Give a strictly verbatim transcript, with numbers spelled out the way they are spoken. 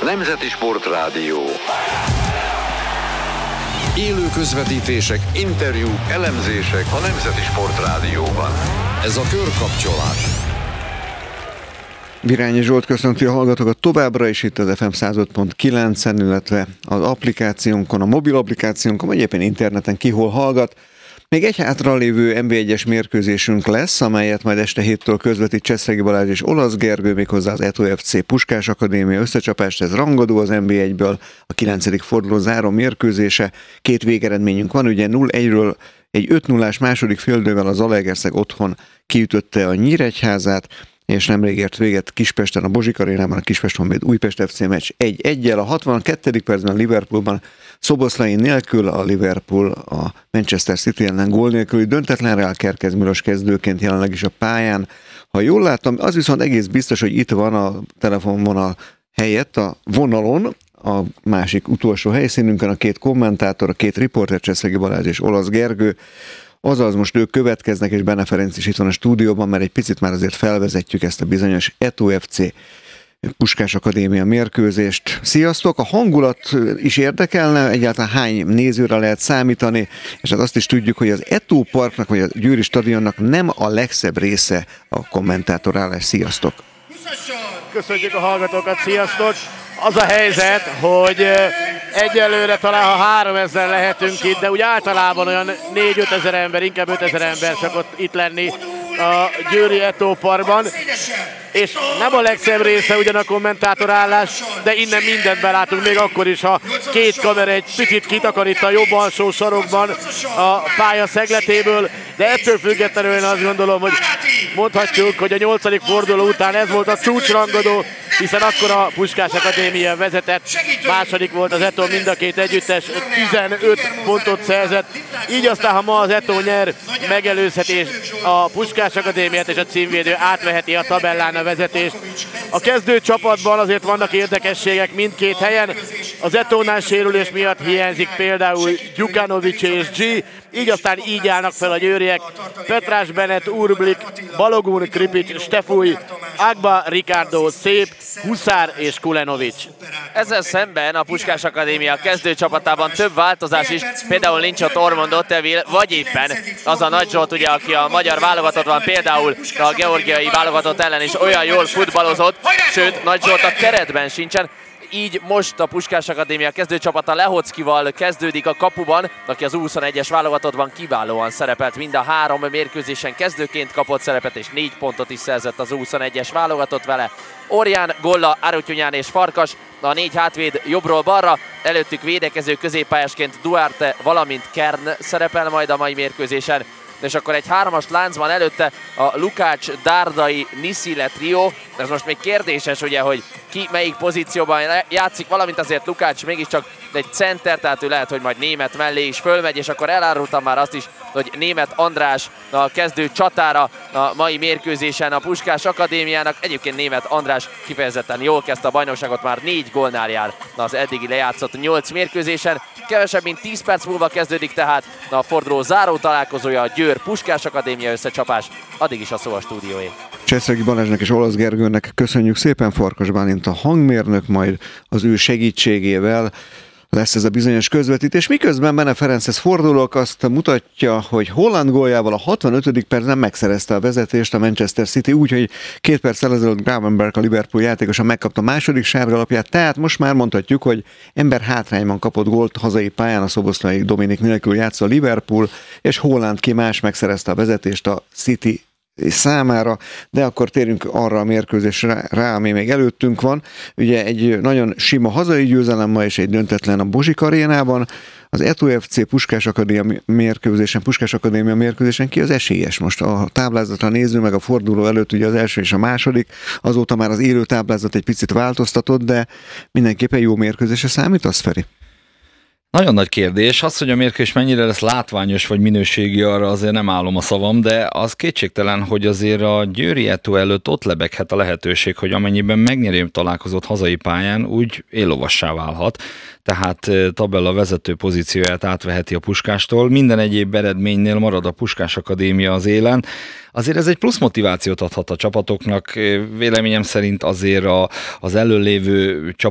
Nemzeti Sportrádió. Élő közvetítések, interjúk, elemzések a Nemzeti Sportrádióban. Ez a Körkapcsolás. Virányi Zsolt köszönti a hallgatókat továbbra is itt az ef em száz öt pont kilencen, illetve az applikációnkon, a mobil applikációnkon, vagy éppen interneten ki hol hallgat. Még egy hátra lévő en bé egyes mérkőzésünk lesz, amelyet majd este héttől közvetít Cseszregi Balázs és Olasz Gergő, méghozzá az e té o ef cé Puskás Akadémia összecsapást, ez rangadó az en bé egyből, a kilencedik forduló záró mérkőzése. Két végeredményünk van, ugye nulla egyről egy öt nullás második féldővel az Zalaegerszeg otthon kiütötte a Nyíregyházát, és nemrég ért véget Kispesten, a Bozsik Arénában a Kispest Honvéd Újpest ef cé meccs egy egyel. A hatvankettedik percben Liverpoolban Szoboszlai nélkül a Liverpool a Manchester City ellen gól nélküli döntetlenre áll, Kerkez Milos kezdőként jelenleg is a pályán. Ha jól láttam, az viszont egész biztos, hogy itt van a telefonvonal helyett a vonalon, a másik utolsó helyszínünkön a két kommentátor, a két riporter, Cseszregi Balázs és Olasz Gergő. Azaz most ők következnek, és Bene Ferenc is itt van a stúdióban, mert egy picit már azért felvezetjük ezt a bizonyos e té o ef cé Puskás Akadémia mérkőzést. Sziasztok! A hangulat is érdekelne, egyáltalán hány nézőre lehet számítani, és hát azt is tudjuk, hogy az Eto Parknak, vagy a Győri Stadionnak nem a legszebb része a kommentátorállás. Sziasztok! Köszönjük a hallgatókat, sziasztok! Az a helyzet, hogy egyelőre talán ha háromezer lehetünk itt, de úgy általában olyan négy-öt ezer ember, inkább ötezer ember szokott itt lenni a Győri Eto Parkban. És nem a legszebb része ugyan a kommentátorállás, de innen mindent belátunk, még akkor is, ha két kamera egy picit kitakarít a jobb alsó sarokban a pálya szegletéből, de ettől függetlenül én azt gondolom, hogy mondhatjuk, hogy a nyolcadik forduló után ez volt a csúcsrangadó, hiszen akkor a Puskás Akadémia vezetett, második volt az Eto, mind a két együttes tizenöt pontot szerzett, így aztán, ha ma az Eto nyer, megelőzheti a Puskás Akadémiát, és a címvédő átveheti a tabellán a vezetést. A kezdő csapatban azért vannak érdekességek mindkét helyen, az Etónál sérülés miatt hiányzik például Gyukanovics és G, így aztán így állnak fel a győriek: Petrás, Bennett, Urblik, Balogun, Kripic, Stefúj, Agba, Ricardo, Szép, Huszár és Kulenovics. Ezzel szemben a Puskás Akadémia kezdőcsapatában több változás is, például nincs ott Ormond Ottevil, vagy éppen az a Nagy Zsolt, ugye, aki a magyar válogatott van, például a georgiai válogatott ellen is olyan jól futballozott, sőt, Nagy Zsolt a keretben sincsen. Így most a Puskás Akadémia kezdőcsapata Lehockival kezdődik a kapuban, aki az U huszonegyes válogatottban kiválóan szerepelt, mind a három mérkőzésen kezdőként kapott szerepet, és négy pontot is szerzett az U huszonegyes válogatott vele. Orján, Golla, Arutyunyán és Farkas, a négy hátvéd jobbról balra, előttük védekező középpályásként Duarte, valamint Kern szerepel majd a mai mérkőzésen. És akkor egy hármas láncban előtte a Lukács, Dárdai, Niszile trió. Ez most még kérdéses, ugye, hogy ki melyik pozícióban játszik, valamint azért Lukács mégiscsak egy center, tehát ő lehet, hogy majd Német mellé is fölmegy, és akkor elárultam már azt is, hogy Német András a kezdő csatára a mai mérkőzésen a Puskás Akadémiának. Egyébként Német András kifejezetten jól kezdte a bajnokságot, már négy gólnál jár az eddigi lejátszott nyolc mérkőzésen. Kevesebb mint tíz perc múlva kezdődik tehát a forduló záró találkozója, a Győr Puskás Akadémia összecsapás. Addig is a szó a stúdióé. Cseszregi Balázsnak és Olasz Gergőnek köszönjük szépen, Farkas Bálint a hangmérnök, majd az ő segítségével lesz ez a bizonyos közvetítés. Miközben Bene Ferenchez fordulok, azt mutatja, hogy Holland góljával a hatvanötödik percben megszerezte a vezetést a Manchester City, úgyhogy két perccel ezelőtt Gravenberch, a Liverpool játékosa megkapta a második sárgalapját, tehát most már mondhatjuk, hogy ember hátrányban kapott gólt hazai pályán, a Szoboszlai Dominik nélkül játszó a Liverpool, és Holland ki más megszerezte a vezetést a City számára, de akkor térjünk arra a mérkőzésre rá, ami még előttünk van. Ugye egy nagyon sima hazai győzelem ma, és egy döntetlen a Bozsik Arénában. Az e té o ef cé Puskás Akadémia mérkőzésen, Puskás Akadémia mérkőzésen ki az esélyes most? A táblázatra néző, meg a forduló előtt ugye az első és a második, azóta már az élő táblázat egy picit változtatott, de mindenképpen jó mérkőzésre számítasz, Feri? Nagyon nagy kérdés. Az, hogy a mérkőzés mennyire lesz látványos vagy minőségi, arra azért nem állom a szavam, de az kétségtelen, hogy azért a Győri Eto előtt ott lebeghet a lehetőség, hogy amennyiben megnyeri találkozott hazai pályán, úgy éllovassá válhat. Tehát tabella vezető pozícióját átveheti a Puskástól. Minden egyéb eredménynél marad a Puskás Akadémia az élen. Azért ez egy plusz motivációt adhat a csapatoknak. Véleményem szerint azért a, az előlévő